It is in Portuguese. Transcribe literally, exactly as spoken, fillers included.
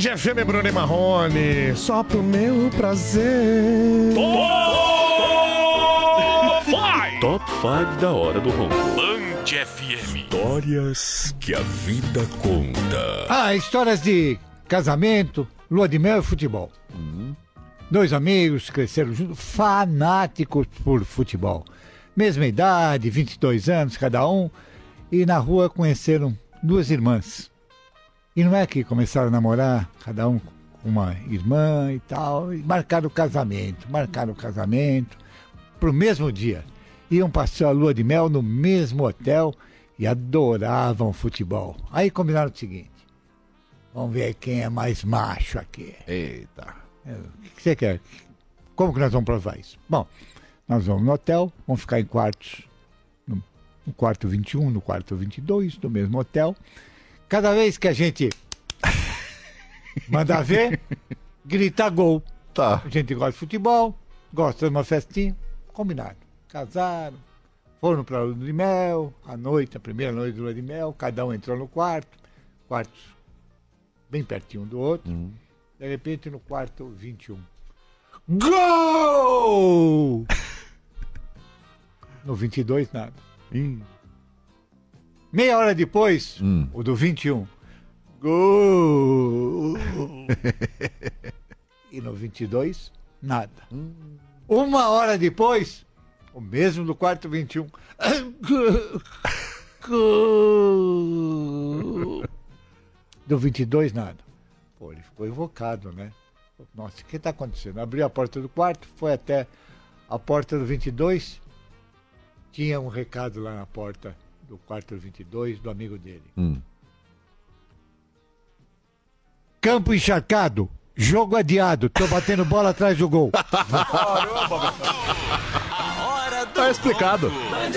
Band F M, Bruno e Marrone. Só pro meu prazer. Top cinco. Top cinco da hora do ronco. Band F M. Histórias que a vida conta. Ah, histórias de casamento, lua de mel e futebol. Hum. Dois amigos cresceram juntos, fanáticos por futebol. Mesma idade, vinte e dois anos cada um. E na rua conheceram duas irmãs. E não é que começaram a namorar, cada um com uma irmã e tal, e marcaram o casamento, marcaram o casamento pro mesmo dia. Iam passar a lua de mel no mesmo hotel e adoravam futebol. Aí combinaram o seguinte: vamos ver quem é mais macho aqui. Eita. O que você quer? Como que nós vamos provar isso? Bom, nós vamos no hotel, vamos ficar em quartos, no, no quarto vinte e um, no quarto vinte e dois, do mesmo hotel. Cada vez que a gente manda ver, grita gol. Tá. A gente gosta de futebol, gosta de uma festinha, combinado. Casaram, foram para a lua de mel, à noite, a primeira noite de lua de mel, cada um entrou no quarto, quartos bem pertinho um do outro. Hum. De repente, no quarto vinte e um. Gol! No vinte e dois, nada. Ih. Meia hora depois, Hum. o do vinte e um. Gol! E no vinte e dois, nada. Hum. Uma hora depois, o mesmo do quarto vinte e um. Gol! Do vinte e dois, nada. Pô, ele ficou invocado, né? Nossa, o que está acontecendo? Abriu a porta do quarto, foi até a porta do vinte e dois. Tinha um recado lá na porta do quarto vinte e dois, do amigo dele. Hum. Campo encharcado, jogo adiado, tô batendo bola atrás do gol. A hora do Tá explicado. ronco.